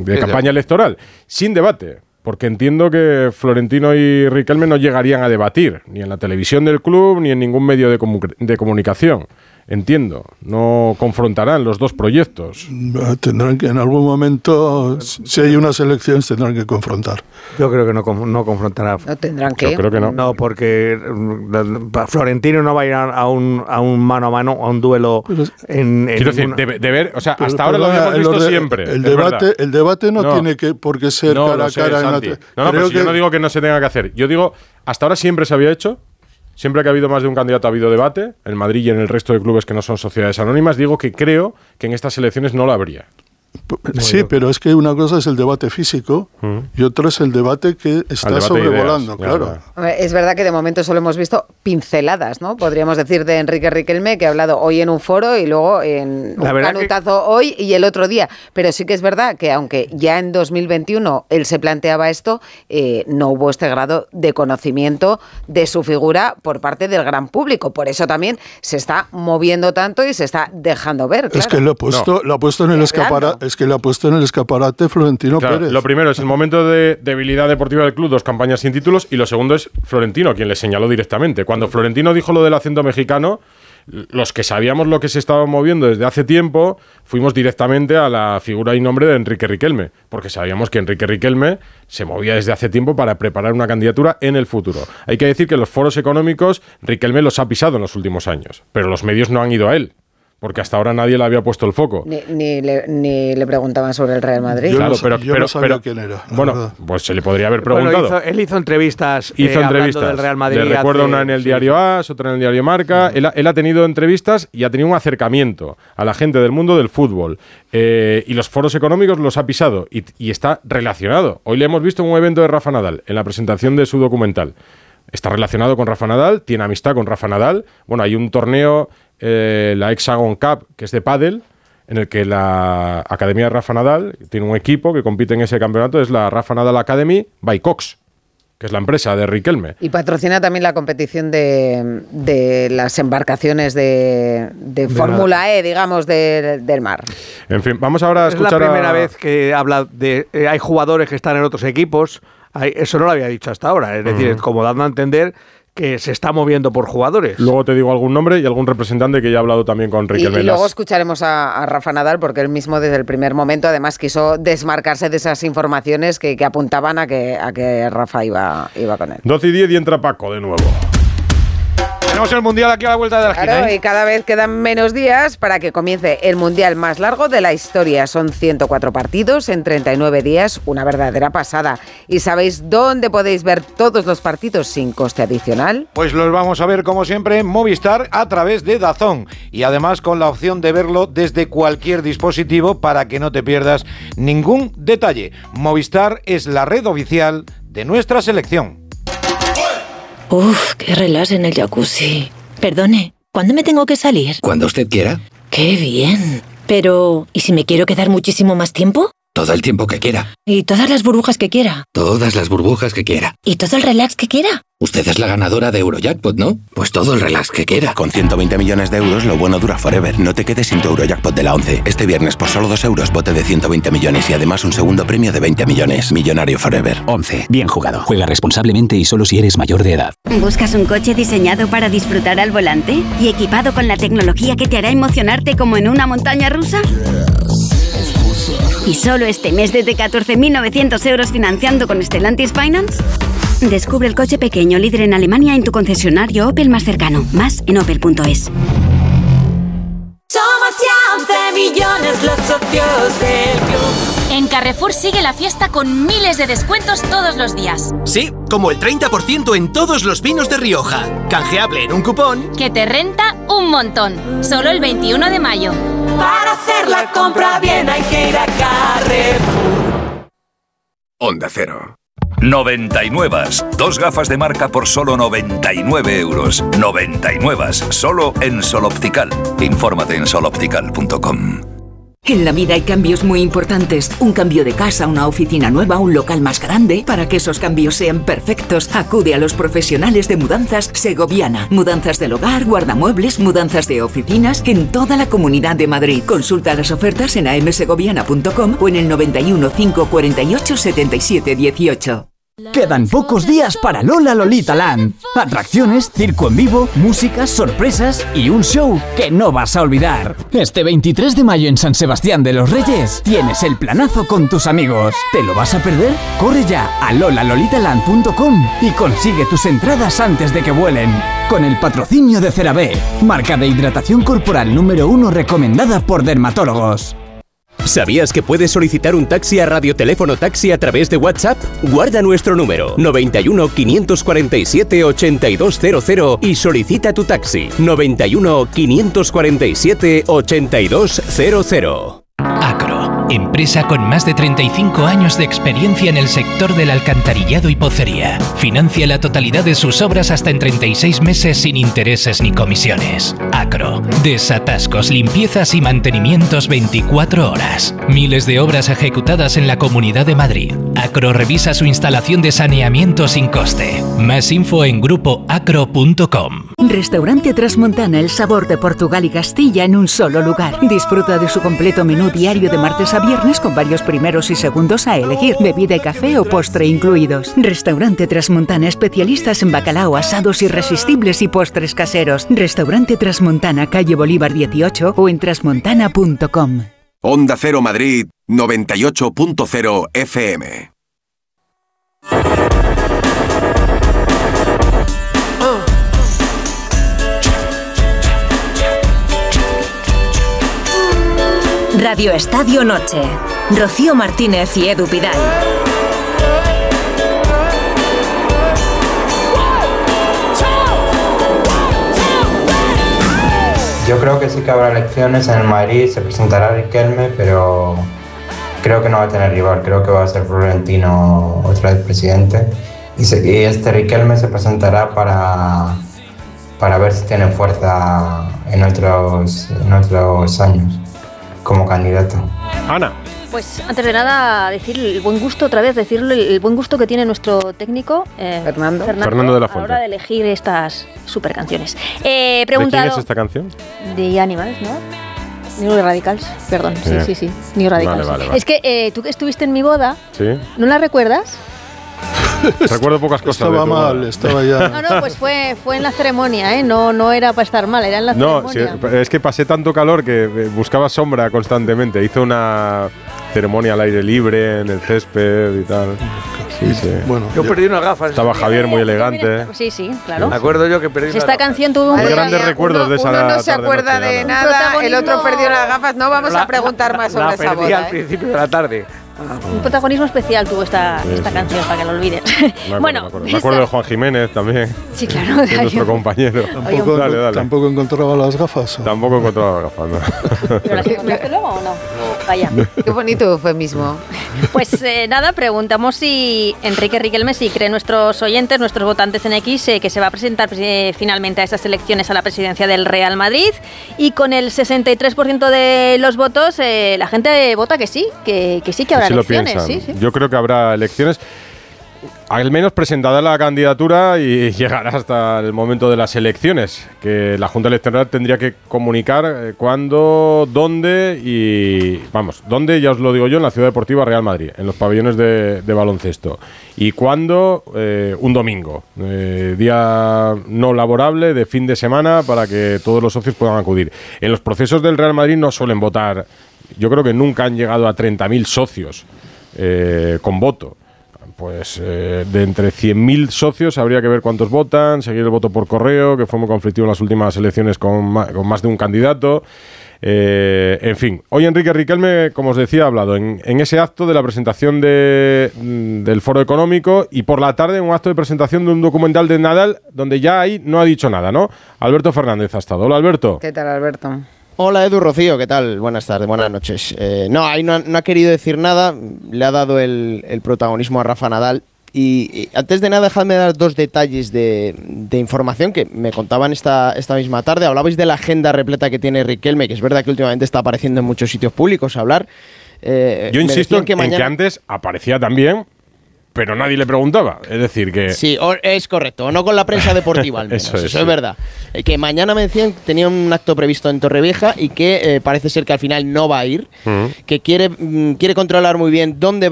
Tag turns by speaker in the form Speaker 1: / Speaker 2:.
Speaker 1: de campaña electoral, sin debate. Porque entiendo que Florentino y Riquelme no llegarían a debatir, ni en la televisión del club, ni en ningún medio de comunicación. Entiendo, no confrontarán los dos proyectos.
Speaker 2: Tendrán que, en algún momento, si hay unas elecciones, tendrán que confrontar.
Speaker 3: Yo creo que no confrontará.
Speaker 4: ¿No tendrán que?
Speaker 1: Yo creo que no.
Speaker 3: No, porque Florentino no va a ir a un mano a mano, a un duelo
Speaker 1: quiero decir, de ver, o sea, hasta ahora lo habíamos visto siempre.
Speaker 2: El debate no tiene por qué ser cara a cara.
Speaker 1: Pues yo no digo que no se tenga que hacer. Yo digo, hasta ahora siempre se había hecho. Siempre que ha habido más de un candidato ha habido debate, en Madrid y en el resto de clubes que no son sociedades anónimas. Digo que creo que en estas elecciones no lo habría.
Speaker 2: Sí, pero es que una cosa es el debate físico y otra es el debate que está sobrevolando, claro.
Speaker 4: Es verdad que de momento solo hemos visto pinceladas, ¿no? Podríamos decir de Enrique Riquelme, que ha hablado hoy en un foro y luego en un canutazo hoy y el otro día. Pero sí que es verdad que aunque ya en 2021 él se planteaba esto, no hubo este grado de conocimiento de su figura por parte del gran público. Por eso también se está moviendo tanto y se está dejando ver. Claro.
Speaker 2: Es que lo ha puesto en el escaparate. Es que le ha puesto en el escaparate Florentino Pérez.
Speaker 1: Lo primero es el momento de debilidad deportiva del club, 2 campañas sin títulos, y lo segundo es Florentino, quien le señaló directamente. Cuando Florentino dijo lo del acento mexicano, los que sabíamos lo que se estaba moviendo desde hace tiempo, fuimos directamente a la figura y nombre de Enrique Riquelme, porque sabíamos que Enrique Riquelme se movía desde hace tiempo para preparar una candidatura en el futuro. Hay que decir que los foros económicos Riquelme los ha pisado en los últimos años, pero los medios no han ido a él. Porque hasta ahora nadie le había puesto el foco.
Speaker 4: Ni le preguntaban sobre el Real Madrid.
Speaker 2: Yo no sabía quién era.
Speaker 1: Bueno, pues se le podría haber preguntado.
Speaker 3: Bueno, él hizo entrevistas hablando del Real Madrid.
Speaker 1: Le recuerdo una en el diario AS, otra en el diario Marca. Él ha tenido entrevistas y ha tenido un acercamiento a la gente del mundo del fútbol. Y los foros económicos los ha pisado y está relacionado. Hoy le hemos visto en un evento de Rafa Nadal, en la presentación de su documental. Está relacionado con Rafa Nadal, tiene amistad con Rafa Nadal. Bueno, hay un torneo, la Hexagon Cup, que es de pádel, en el que la Academia de Rafa Nadal tiene un equipo que compite en ese campeonato, es la Rafa Nadal Academy by Cox, que es la empresa de Riquelme.
Speaker 4: Y patrocina también la competición de las embarcaciones de Fórmula E, digamos, del mar.
Speaker 1: En fin, vamos ahora a escuchar...
Speaker 3: Es la primera vez que habla de... hay jugadores que están en otros equipos. Eso no lo había dicho hasta ahora. Es decir, como dando a entender que se está moviendo por jugadores.
Speaker 1: Luego te digo algún nombre y algún representante que ya ha hablado también con Riquelme.
Speaker 4: Y luego escucharemos a Rafa Nadal, porque él mismo desde el primer momento además quiso desmarcarse de esas informaciones que apuntaban a que Rafa iba con él.
Speaker 1: 12:10 y entra Paco de nuevo.
Speaker 3: Tenemos el Mundial aquí a la vuelta de la esquina.
Speaker 4: Claro, y cada vez quedan menos días para que comience el Mundial más largo de la historia. Son 104 partidos en 39 días, una verdadera pasada. ¿Y sabéis dónde podéis ver todos los partidos sin coste adicional?
Speaker 5: Pues los vamos a ver, como siempre, en Movistar a través de DAZN. Y además con la opción de verlo desde cualquier dispositivo para que no te pierdas ningún detalle. Movistar es la red oficial de nuestra selección.
Speaker 6: Uf, qué relax en el jacuzzi. Perdone, ¿cuándo me tengo que salir?
Speaker 7: Cuando usted quiera.
Speaker 6: ¡Qué bien! Pero, ¿y si me quiero quedar muchísimo más tiempo?
Speaker 7: Todo el tiempo que quiera.
Speaker 6: ¿Y todas las burbujas que quiera?
Speaker 7: Todas las burbujas que quiera.
Speaker 6: ¿Y todo el relax que quiera?
Speaker 7: Usted es la ganadora de Eurojackpot, ¿no? Pues todo el relax que quiera.
Speaker 8: Con 120 millones de euros, lo bueno dura forever. No te quedes sin tu Eurojackpot de la 11. Este viernes, por solo 2 euros, bote de 120 millones y además un segundo premio de 20 millones. Millonario forever.
Speaker 9: 11. Bien jugado. Juega responsablemente y solo si eres mayor de edad.
Speaker 10: ¿Buscas un coche diseñado para disfrutar al volante? ¿Y equipado con la tecnología que te hará emocionarte como en una montaña rusa? ¿Y solo este mes desde 14.900 euros financiando con Stellantis Finance? Descubre el coche pequeño líder en Alemania en tu concesionario Opel más cercano. Más en opel.es.
Speaker 11: Somos ya 11 millones los socios del club.
Speaker 12: En Carrefour sigue la fiesta con miles de descuentos todos los días.
Speaker 13: Sí, como el 30% en todos los vinos de Rioja. Canjeable en un cupón
Speaker 12: que te renta un montón. Solo el 21 de mayo.
Speaker 11: Para hacer la compra bien hay que ir a Carrefour.
Speaker 14: Onda Cero. 99. 2 gafas de marca por solo 99 euros. 99. Solo en Sol Optical. Infórmate en soloptical.com.
Speaker 15: En la vida hay cambios muy importantes. Un cambio de casa, una oficina nueva, un local más grande. Para que esos cambios sean perfectos, acude a los profesionales de Mudanzas Segoviana. Mudanzas del hogar, guardamuebles, mudanzas de oficinas en toda la Comunidad de Madrid. Consulta las ofertas en amsegoviana.com o en el 91 548 77 18.
Speaker 16: Quedan pocos días para Lola Lolita Land. Atracciones, circo en vivo, música, sorpresas y un show que no vas a olvidar. Este 23 de mayo en San Sebastián de los Reyes tienes el planazo con tus amigos. ¿Te lo vas a perder? Corre ya a lolalolitaland.com y consigue tus entradas antes de que vuelen. Con el patrocinio de CeraVe, marca de hidratación corporal número 1 recomendada por dermatólogos.
Speaker 17: ¿Sabías que puedes solicitar un taxi a Radioteléfono Taxi a través de WhatsApp? Guarda nuestro número 91 547 8200 y solicita tu taxi 91 547 8200.
Speaker 18: Acro, empresa con más de 35 años de experiencia en el sector del alcantarillado y pocería. Financia la totalidad de sus obras hasta en 36 meses sin intereses ni comisiones. Acro, desatascos, limpiezas y mantenimientos 24 horas. Miles de obras ejecutadas en la Comunidad de Madrid. Acro revisa su instalación de saneamiento sin coste. Más info en grupoacro.com.
Speaker 19: Restaurante Trasmontana, el sabor de Portugal y Castilla en un solo lugar. Disfruta de su completo menú diario de martes a viernes con varios primeros y segundos a elegir, bebida y café o postre incluidos. Restaurante Trasmontana, especialistas en bacalao, asados irresistibles y postres caseros. Restaurante Trasmontana, calle Bolívar 18 o en trasmontana.com.
Speaker 20: Onda Cero Madrid 98.0 FM.
Speaker 21: Radio Estadio Noche. Rocío Martínez y Edu Pidal.
Speaker 22: Yo creo que sí que habrá elecciones en el Madrid, se presentará Riquelme, pero creo que no va a tener rival, creo que va a ser Florentino otra vez presidente. Y este Riquelme se presentará para ver si tiene fuerza en otros años como candidato.
Speaker 1: Ana.
Speaker 23: Pues antes de nada decir el buen gusto, otra vez decirle el buen gusto que tiene nuestro técnico Fernando
Speaker 1: de la Fuente
Speaker 23: a la hora de elegir estas super canciones.
Speaker 1: ¿De quién es esta canción?
Speaker 23: De Animals, ¿no? New Radicals, perdón, sí, New Radicals. Vale. Es que tú que estuviste en mi boda, ¿sí? ¿No la recuerdas?
Speaker 1: Recuerdo pocas cosas.
Speaker 2: Estaba ya.
Speaker 23: No, pues fue en la ceremonia, ¿eh? No era para estar mal, era en la ceremonia.
Speaker 1: No, es que pasé tanto calor que buscaba sombra constantemente. Hizo una ceremonia al aire libre, en el césped y tal. Sí.
Speaker 3: Bueno, yo perdí unas gafas.
Speaker 1: Estaba Javier muy elegante.
Speaker 23: Sí, claro.
Speaker 3: Me acuerdo yo que perdí unas
Speaker 23: gafas. Esta canción tuvo
Speaker 1: muy grandes recuerdos de esa
Speaker 4: Uno no se acuerda de nada, el otro perdió las gafas. No vamos a preguntar más sobre esa boda.
Speaker 3: La perdí al principio de la tarde.
Speaker 23: Un protagonismo especial tuvo esta canción, para que lo olvides.
Speaker 1: Me acuerdo de Juan Jiménez también.
Speaker 23: Sí, claro.
Speaker 1: De nuestro compañero.
Speaker 2: ¿Tampoco encontraba las gafas?
Speaker 1: Tampoco encontraba las gafas, no.
Speaker 23: ¿Pero las encontraste luego o no? Vaya.
Speaker 4: Qué bonito eufemismo.
Speaker 23: Pues nada, preguntamos si Enrique Riquelme, si creen nuestros oyentes, nuestros votantes en X, que se va a presentar finalmente a esas elecciones a la presidencia del Real Madrid. Y con el 63% de los votos, la gente vota que sí, que sí que habrá elecciones. Sí.
Speaker 1: Yo creo que habrá elecciones. Al menos presentada la candidatura y llegará hasta el momento de las elecciones, que la Junta Electoral tendría que comunicar cuándo, dónde y... dónde ya os lo digo yo, en la Ciudad Deportiva Real Madrid, en los pabellones de baloncesto. Y cuándo, un domingo, día no laborable, de fin de semana, para que todos los socios puedan acudir. En los procesos del Real Madrid no suelen votar, yo creo que nunca han llegado a 30.000 socios con voto. Pues de entre 100.000 socios habría que ver cuántos votan, seguir el voto por correo, que fue muy conflictivo en las últimas elecciones con más de un candidato. En fin, hoy Enrique Riquelme, como os decía, ha hablado en ese acto de la presentación del Foro Económico y por la tarde en un acto de presentación de un documental de Nadal, donde ya ahí no ha dicho nada, ¿no? Alberto Fernández ha estado. Hola, Alberto.
Speaker 4: ¿Qué tal, Alberto?
Speaker 24: Hola Edu, Rocío, ¿qué tal? Buenas tardes, buenas noches. Ahí no ha querido decir nada, le ha dado el protagonismo a Rafa Nadal Y antes de nada, dejadme dar 2 detalles de información que me contaban esta misma tarde. Hablabais de la agenda repleta que tiene Riquelme, que es verdad que últimamente está apareciendo en muchos sitios públicos a hablar.
Speaker 1: Yo insisto en que antes aparecía también, pero nadie le preguntaba. Es decir, que...
Speaker 24: Sí, es correcto. No con la prensa deportiva, al menos. Eso es verdad. Que mañana me decían que tenía un acto previsto en Torrevieja y que parece ser que al final no va a ir. Que quiere controlar muy bien dónde